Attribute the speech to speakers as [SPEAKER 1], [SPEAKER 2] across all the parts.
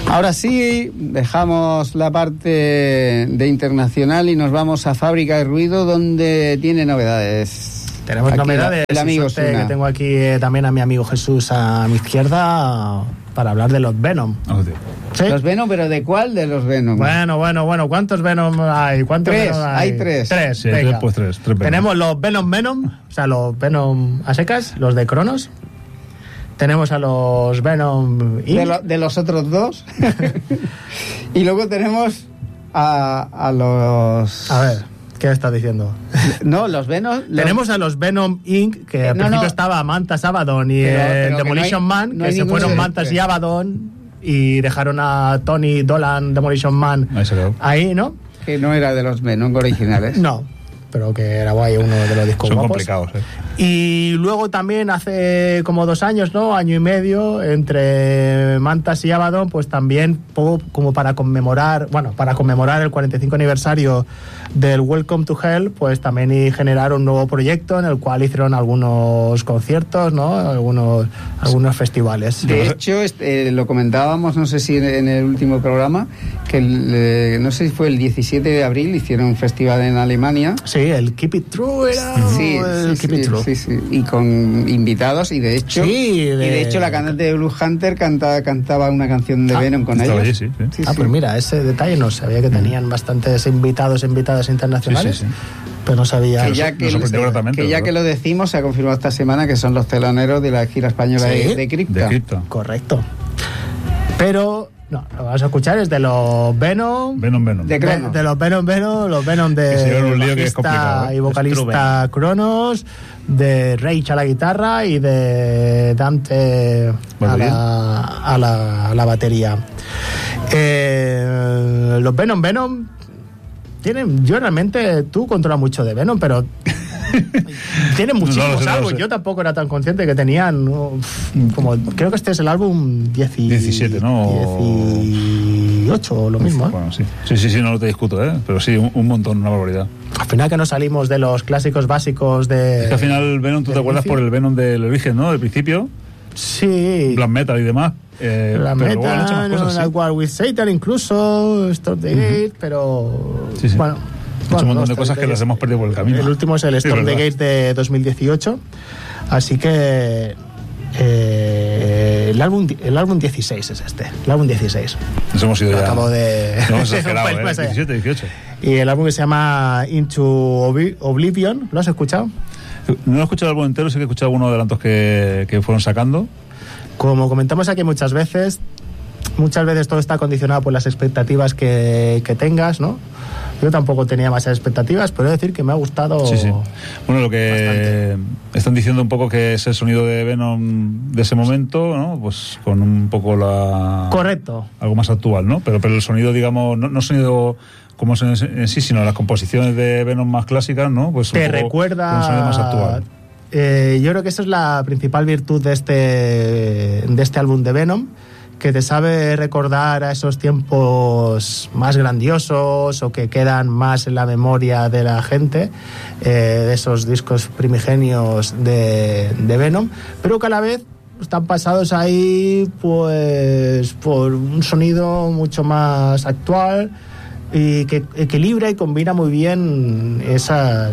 [SPEAKER 1] Ahora sí, dejamos la parte de internacional y nos vamos a Fábrica de Ruido, donde tiene novedades.
[SPEAKER 2] Tenemos aquí novedades.
[SPEAKER 1] El amigo
[SPEAKER 2] que tengo aquí también a mi amigo Jesús a mi izquierda para hablar de los Venom.
[SPEAKER 1] ¿Sí? ¿Los Venom? ¿Pero de cuál de los Venom?
[SPEAKER 2] Bueno. ¿Cuántos Venom hay?
[SPEAKER 1] Tres, hay tres.
[SPEAKER 2] Sí, venga. Tres tenemos los Venom, o sea, los Venom a secas, los de Cronos. Tenemos a los Venom Inc.
[SPEAKER 1] De los otros dos. Y luego tenemos a los...
[SPEAKER 2] A ver, ¿qué estás diciendo?
[SPEAKER 1] No, los Venom...
[SPEAKER 2] Tenemos a los Venom Inc., que al principio estaba Mantas, Abaddon y el Demolition Man, que se fueron Mantas y Abaddon y dejaron a Tony Dolan, Demolition Man, ahí, ¿no?
[SPEAKER 1] Que no era de los Venom originales.
[SPEAKER 2] No, pero que era guay, uno de los discos
[SPEAKER 3] son
[SPEAKER 2] guapos.
[SPEAKER 3] Complicados,
[SPEAKER 2] Y luego también hace como 2 años, ¿no? Año y medio, entre Mantas y Abaddon, pues también como para conmemorar el 45 aniversario del Welcome to Hell, pues también generaron un nuevo proyecto en el cual hicieron algunos conciertos, ¿no? Algunos festivales.
[SPEAKER 1] De hecho, lo comentábamos, no sé si en el último programa, que no sé si fue el 17 de abril, hicieron un festival en Alemania.
[SPEAKER 2] Sí, el Keep It True era
[SPEAKER 1] Keep It True. Sí. Y con invitados, y de hecho la cantante de Blue Hunter cantaba una canción de Venom con ellos.
[SPEAKER 3] Sí.
[SPEAKER 2] Pues mira, ese detalle no sabía, que tenían bastantes invitadas internacionales.
[SPEAKER 3] Sí.
[SPEAKER 2] Pero no sabía.
[SPEAKER 1] Que ya que lo decimos, se ha confirmado esta semana que son los teloneros de la gira española de Crypta.
[SPEAKER 2] Correcto. Pero no, lo vas a escuchar es de los Venom.
[SPEAKER 3] De
[SPEAKER 2] los Venom, los Venom de bajista y vocalista Cronos, de Rage a la guitarra y de Dante a la batería. Los Venom tienen, yo realmente, tú controlas mucho de Venom, pero tienen muchísimos álbumes. Yo tampoco era tan consciente que tenían, como creo que este es el álbum
[SPEAKER 3] 17, ¿no?
[SPEAKER 2] 18 o lo mismo.
[SPEAKER 3] Bueno, sí, no te discuto, pero sí, un montón, una barbaridad.
[SPEAKER 2] Al final que nos salimos de los clásicos básicos de...
[SPEAKER 3] Es que al final Venom, tú te acuerdas por el Venom del origen, ¿no? Del principio.
[SPEAKER 2] Sí.
[SPEAKER 3] Black Metal y demás.
[SPEAKER 2] Black Metal, War with Satan incluso, Storm the Gate, pero...
[SPEAKER 3] Sí. Bueno, un montón de cosas que las hemos perdido por el camino.
[SPEAKER 2] El último es el Storm the Gate de 2018, así que el álbum 16 es este, el álbum 16.
[SPEAKER 3] Nos hemos ido ya.
[SPEAKER 2] Acabo de...
[SPEAKER 3] Nos hemos exagerado, 17, 18.
[SPEAKER 2] Y el álbum que se llama Into Oblivion, ¿lo has escuchado?
[SPEAKER 3] No he escuchado el álbum entero, sí que he escuchado algunos adelantos que fueron sacando.
[SPEAKER 2] Como comentamos aquí muchas veces todo está condicionado por las expectativas que tengas, ¿no? Yo tampoco tenía más expectativas, pero he de decir que me ha gustado.
[SPEAKER 3] Sí. Bueno, lo que
[SPEAKER 2] bastante.
[SPEAKER 3] Están diciendo un poco que es el sonido de Venom de ese momento, ¿no? Pues con un poco
[SPEAKER 2] Correcto.
[SPEAKER 3] Algo más actual, ¿no? Pero el sonido, digamos, no sonido como en sí, sino las composiciones de Venom más clásicas, ¿no? Pues
[SPEAKER 2] te recuerda
[SPEAKER 3] un sonido más actual.
[SPEAKER 2] Yo creo que esa es la principal virtud de este álbum de Venom, que te sabe recordar a esos tiempos más grandiosos o que quedan más en la memoria de la gente, de esos discos primigenios de Venom, pero que a la vez están pasados ahí pues por un sonido mucho más actual y que equilibra y combina muy bien esa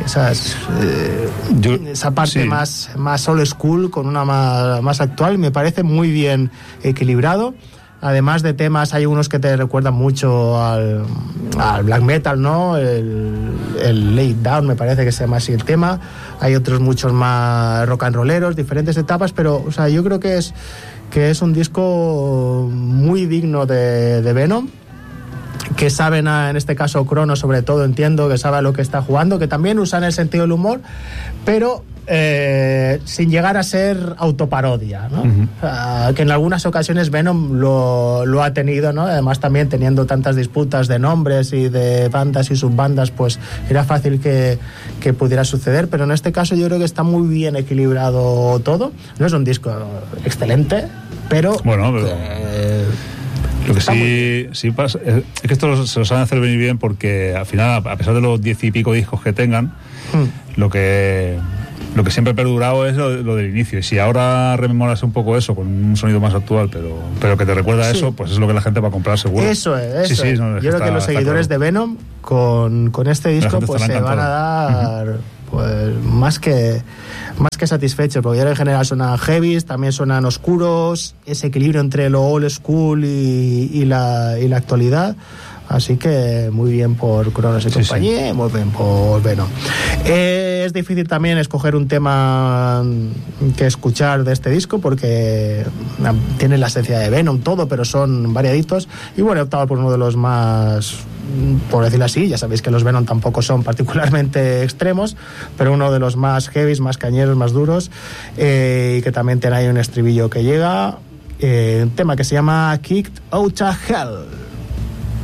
[SPEAKER 2] parte más old school con una más actual. Me parece muy bien equilibrado. Además de temas, hay unos que te recuerdan mucho al black metal, ¿no? El Lay Down, me parece que se llama así el tema. Hay otros muchos más rock and rolleros, diferentes etapas, pero o sea, yo creo que es un disco muy digno de Venom, que saben, en este caso Cronos sobre todo, entiendo que sabe a lo que está jugando, que también usan el sentido del humor, pero sin llegar a ser autoparodia, ¿no? Uh-huh. Que en algunas ocasiones Venom lo ha tenido, ¿no? Además también teniendo tantas disputas de nombres y de bandas y subbandas, pues era fácil que pudiera suceder, pero en este caso yo creo que está muy bien equilibrado todo. No es un disco excelente, pero...
[SPEAKER 3] Bueno, lo que sí pasa es que esto se lo saben hacer venir bien, porque al final, a pesar de los 10 y pico discos que tengan, lo que lo que siempre ha perdurado es lo del inicio. Y si ahora rememoras un poco eso con un sonido más actual, pero que te recuerda a eso, pues es lo que la gente va a comprar seguro.
[SPEAKER 2] Eso es. No, yo creo que los seguidores de Venom con este disco pues se van a dar pues más que satisfechos, porque ya en general suenan heavies, también suenan oscuros, ese equilibrio entre lo old school y la actualidad. Así que muy bien por Cronos y compañía, muy bien por Venom. Es difícil también escoger un tema que escuchar de este disco porque tiene la esencia de Venom todo, pero son variaditos. Y bueno, he optado por uno de los más, por decirlo así, ya sabéis que los Venom tampoco son particularmente extremos, pero uno de los más heavies, más cañeros, más duros, y que también tiene ahí un estribillo que llega, un tema que se llama Kicked Outta Hell.